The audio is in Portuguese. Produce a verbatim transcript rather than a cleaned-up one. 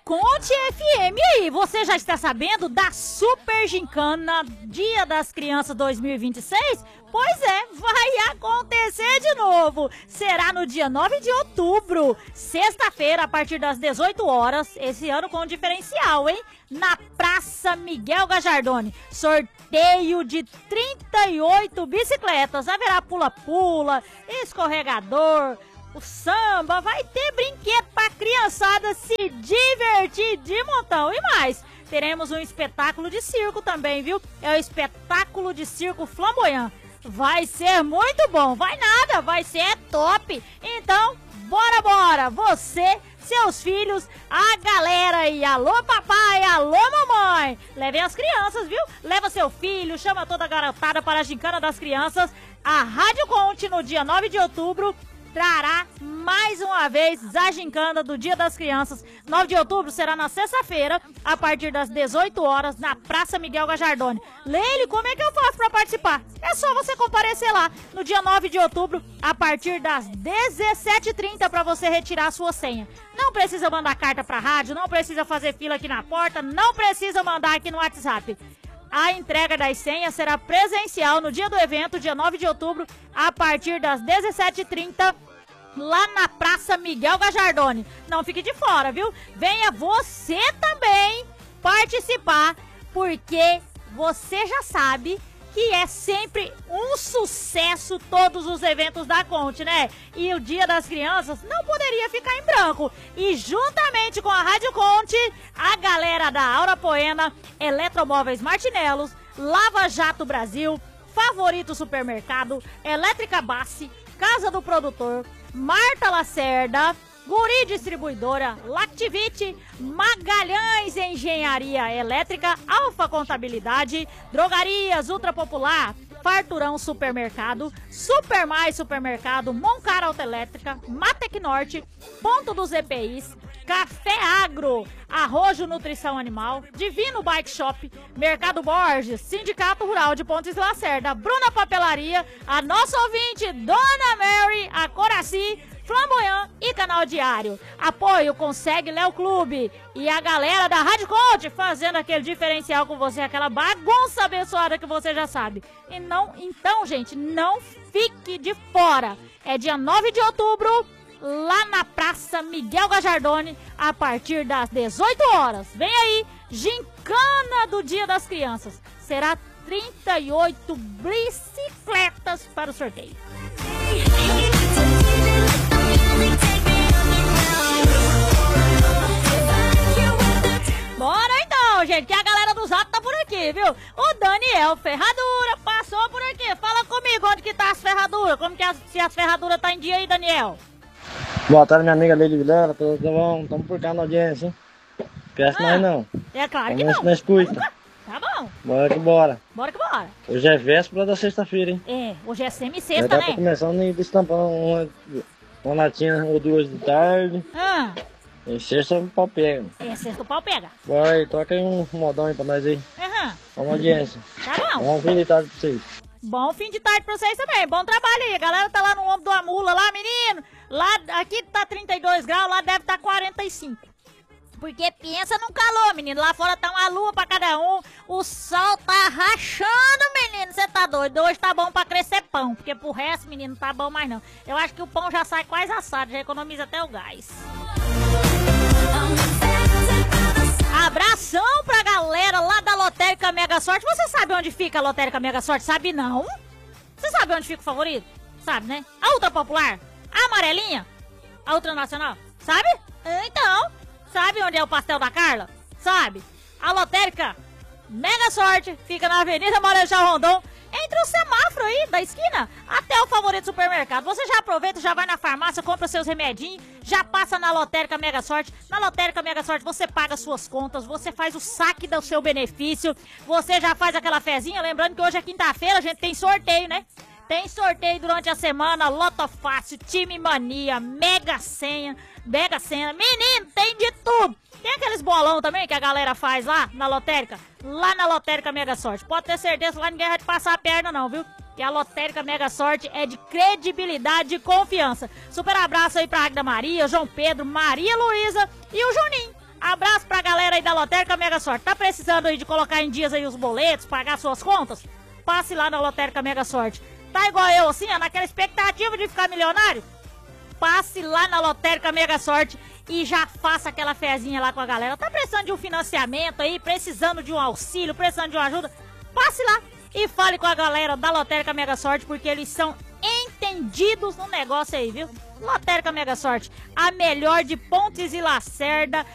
Conte F M. E aí, você já está sabendo da Super Gincana Dia das Crianças dois mil e vinte e seis? Pois é, vai acontecer de novo. Será no dia nove de outubro, sexta-feira, a partir das dezoito horas, esse ano com diferencial, hein? Na Praça Miguel Gajardoni. Sorteio de trinta e oito bicicletas. Haverá pula-pula, escorregador, o samba, vai ter brinquedo pra criançada se divertir de montão. E mais, teremos um espetáculo de circo também, viu? É o espetáculo de circo Flamboyant. Vai ser muito bom, vai nada, vai ser top. Então, bora, bora, você, seus filhos, a galera aí, alô papai, alô mamãe. Levem as crianças, viu? Leva seu filho, chama toda a garotada para a Gincana das Crianças. A Rádio Conte, no dia nove de outubro, trará mais uma vez a gincana do Dia das Crianças. nove de outubro será na sexta-feira, a partir das dezoito horas, na Praça Miguel Gajardoni. Leile, como é que eu faço para participar? É só você comparecer lá no dia nove de outubro, a partir das dezessete e trinta, para você retirar a sua senha. Não precisa mandar carta para a rádio, não precisa fazer fila aqui na porta, não precisa mandar aqui no WhatsApp. A entrega das senhas será presencial no dia do evento, dia nove de outubro, a partir das dezessete e trinta, lá na Praça Miguel Gajardoni. Não fique de fora, viu? Venha você também participar, porque você já sabe que é sempre um sucesso todos os eventos da Conte, né? E o Dia das Crianças não poderia ficar em branco. E juntamente com a Rádio Conte, a galera da Aura Poena, Eletromóveis Martinelos, Lava Jato Brasil, Favorito Supermercado, Elétrica Bassi, Casa do Produtor, Marta Lacerda, Guri Distribuidora, Lactivite, Magalhães Engenharia Elétrica, Alfa Contabilidade, Drogarias Ultra Popular, Farturão Supermercado, Super Mais Supermercado, Moncar Autoelétrica, Matec Norte, Ponto dos E P Is, Café Agro, Arrojo Nutrição Animal, Divino Bike Shop, Mercado Borges, Sindicato Rural de Pontes Lacerda, Bruna Papelaria, a nossa ouvinte, Dona Mary, a Coraci, Flamboyant e Canal Diário. Apoio Consegue Léo Clube e a galera da Rádio Conte fazendo aquele diferencial com você, aquela bagunça abençoada que você já sabe. E não, então, gente, não fique de fora. É dia nove de outubro, lá na Praça Miguel Gajardoni, a partir das dezoito horas. Vem aí, gincana do Dia das Crianças. Será trinta e oito bicicletas para o sorteio. Bora então, gente, que a galera do Zap tá por aqui, viu? O Daniel Ferradura passou por aqui. Fala comigo, onde que tá as ferraduras? Como que as, se as ferraduras tá em dia aí, Daniel? Boa tarde, minha amiga Leila Vilela, tudo bom? Estamos por cá na audiência, hein? Esquece ah, nós não. É claro Vamos que não. Nós escuta. Tá bom. Bora que bora. Bora que bora. Hoje é véspera da sexta-feira, hein? É, hoje é semi-sexta, Já né? dá pra começando a destampar uma, uma latinha ou duas de tarde. Ah. E sexta o pau pega. É, sexta o pau pega. Bora aí, toca aí um modão aí pra nós aí. Aham. Uhum. Vamos audiência. Tá bom. Bom fim de tarde pra vocês. Bom fim de tarde pra vocês também. Bom trabalho aí. A galera tá lá no ombro do Amula, lá, menino. Lá, aqui tá trinta e dois graus, lá deve tá quarenta e cinco. Porque pensa num calor, menino. Lá fora tá uma lua pra cada um. O sol tá rachando, menino. Você tá doido? Hoje tá bom pra crescer pão. Porque pro resto, menino, não tá bom mais não. Eu acho que o pão já sai quase assado. Já economiza até o gás. Abração pra galera lá da Lotérica Mega Sorte. Você sabe onde fica a Lotérica Mega Sorte? Sabe não? Você sabe onde fica o favorito? Sabe, né? A Ultra Popular? A amarelinha? A Ultra Nacional? Sabe? Então... Sabe onde é o Pastel da Carla? Sabe? A Lotérica Mega Sorte fica na Avenida Marechal Rondon, entre o semáforo aí da esquina até o Favorito Supermercado. Você já aproveita, já vai na farmácia, compra seus remedinhos, já passa na Lotérica Mega Sorte. Na Lotérica Mega Sorte você paga suas contas, você faz o saque do seu benefício, você já faz aquela fezinha. Lembrando que hoje é quinta-feira, a gente tem sorteio, né? Tem sorteio durante a semana, Loto Fácil, Time Mania, Mega Senha, Mega Sena. Menino, tem de tudo. Tem aqueles bolão também que a galera faz lá na lotérica, lá na Lotérica Mega Sorte. Pode ter certeza, lá ninguém vai te passar a perna não, viu? Que a Lotérica Mega Sorte é de credibilidade e confiança. Super abraço aí pra Agda Maria, João Pedro, Maria Luísa e o Juninho. Abraço pra galera aí da Lotérica Mega Sorte. Tá precisando aí de colocar em dias aí os boletos, pagar suas contas? Passe lá na Lotérica Mega Sorte. Tá igual eu, assim, ó, naquela expectativa de ficar milionário? Passe lá na Lotérica Mega Sorte e já faça aquela fezinha lá com a galera. Tá precisando de um financiamento aí, precisando de um auxílio, precisando de uma ajuda? Passe lá e fale com a galera da Lotérica Mega Sorte, porque eles são entendidos no negócio aí, viu? Lotérica Mega Sorte, a melhor de Pontes e Lacerda.